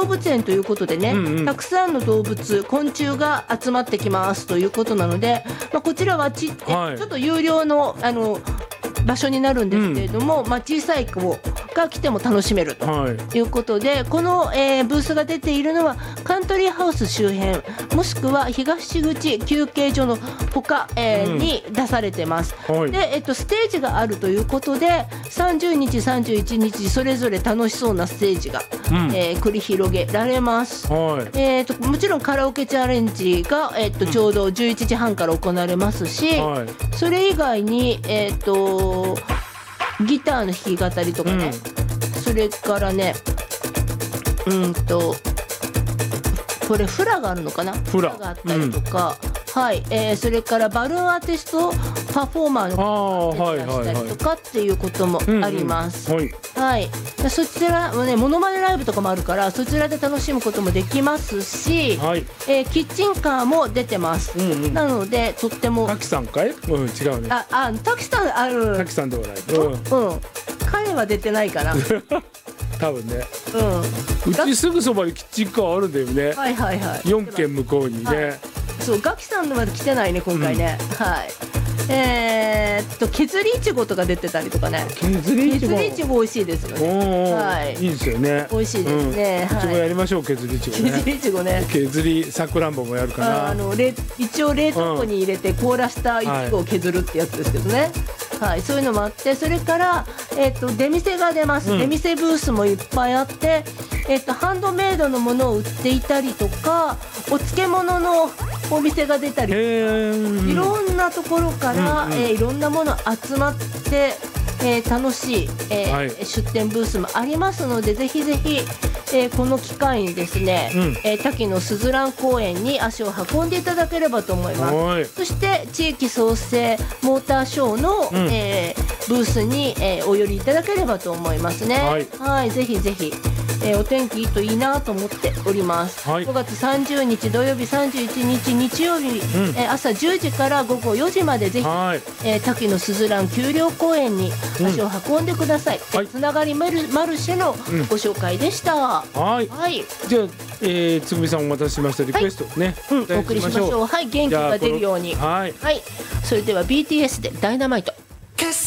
動物園ということでね、たくさんの動物昆虫が集まってきますということなので、こちらはちょっと有料の場所になるんですけれども、小さい子が来ても楽しめるということで、この、ブースが出ているのはカントリーハウス周辺もしくは東口休憩所の他、に出されてます。で、ステージがあるということで30日31日それぞれ楽しそうなステージが、繰り広げられます。もちろんカラオケチャレンジが、ちょうど11時半から行われますし、それ以外にギターの弾き語りとかね、それからねこれフラがあるのかな、フラがあったりとか、それからバルーンアーティストパフォーマーの方が出したりとかっていうこともあります。そちらはねモノマネライブとかもあるから、そちらで楽しむこともできますし、キッチンカーも出てます。なのでとっても。 滝さんかい？違うね。 滝さんある。 滝さんではない。 彼は出てないかな。 多分ね。うちすぐそばにキッチンカーあるんだよね。4軒向こうにね。 そう、ガキさんのまで来てないね今回ね。削りいちごとか出てたりとかね。削りいちご美味しいですよね。 いいですよね。 美味しいですね。 いちごやりましょう、削りいちごね。 削りいちごね。 削りさくらんぼもやるかな。 一応冷凍庫に入れて凍らしたいちごを削るってやつですけどね。そういうのもあって、それから出店が出ます。出店ブースもいっぱいあって、ハンドメイドのものを売っていたりとか、お漬物のお店が出たりとか、いろんなところから、いろんなもの集まって、楽しい、出店ブースもありますので、ぜひぜひ、この機会にですね、滝野すずらん公園に足を運んでいただければと思います。そして地域創生モーターショーの、ブースに、お寄りいただければと思いますね。ぜひぜひ。お天気いいといいなと思っております。5月30日土曜日、31日日曜日、朝10時から午後4時までぜひ、滝野すずらん丘陵公園に足を運んでください。つながりマルシェのご紹介でした。 じゃあ、つぐみさんお待たせしました。リクエストね、 お送りしましょう。元気が出るように。それでは BTS でダイナマイト。